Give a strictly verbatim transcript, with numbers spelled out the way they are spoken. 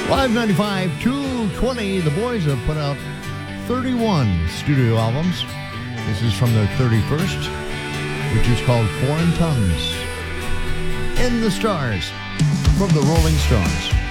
Live ninety-five, two twenty. The boys have put out thirty-one studio albums. This is from their thirty-first, which is called Foreign Tongues. In the Stars from the Rolling Stones.